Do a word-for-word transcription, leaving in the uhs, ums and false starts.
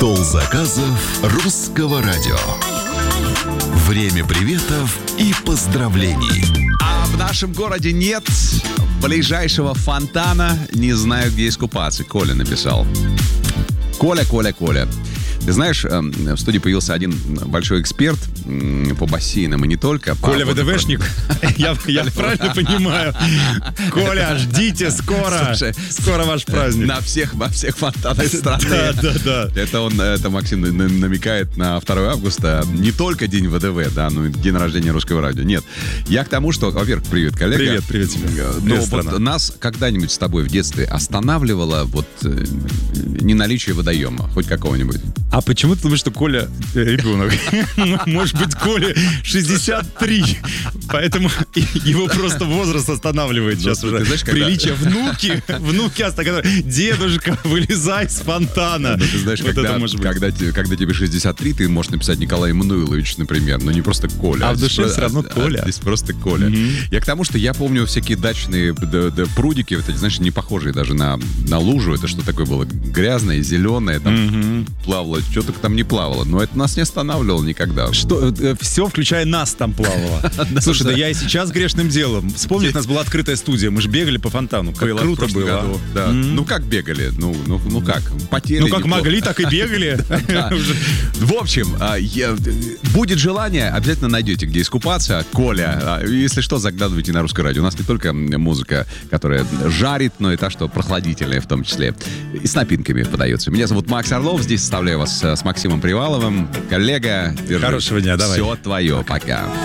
Стол заказов Русского радио. Время приветов и поздравлений. А в нашем городе нет ближайшего фонтана. Не знаю, где искупаться. Коля написал. Коля, Коля, Коля. Ты знаешь, в студии появился один большой эксперт по бассейнам и не только. Коля ВДВшник? Я, я правильно понимаю? Коля, ждите, скоро. Слушай, скоро ваш праздник. На всех, во всех фонтанах страны. Да, да, да. Это он, это Максим намекает на второе августа. Не только день ВДВ, да, но и день рождения Русского радио. Нет. Я к тому, что, во-первых, привет, коллега. Привет, привет тебе. Но вот нас когда-нибудь с тобой в детстве останавливало вот неналичие водоема, хоть какого-нибудь? А почему ты думаешь, что Коля ребенок? Может быть, Коле шестьдесят три. Поэтому его просто возраст останавливает сейчас уже. Приличие. Внуки, внуки останавливают. Дедушка, вылезай с фонтана. Ты знаешь, когда тебе шестьдесят три, ты можешь написать Николай Эммануилович, например, но не просто Коля. А в душе все равно Коля. Здесь просто Коля. Я к тому, что я помню всякие дачные прудики, знаешь, не похожие даже на лужу. Это что такое было? Грязное, зеленое, там плавало. Что только там не плавало. Но это нас не останавливало никогда. Что, все, включая нас, там плавало. Слушай, да я и сейчас грешным делом. Вспомни, у нас была открытая студия. Мы же бегали по фонтану. Как круто было. Ну как бегали? Ну как? Потели. Ну как могли, так и бегали. В общем, будет желание, обязательно найдете, где искупаться. Коля, если что, заглядывайте на Русское радио. У нас не только музыка, которая жарит, но и та, что прохладительная в том числе. И с напитками подается. Меня зовут Макс Орлов. Здесь оставляю вас с Максимом Приваловым. Коллега, держи. Хорошего дня, давай. Все твое. Пока.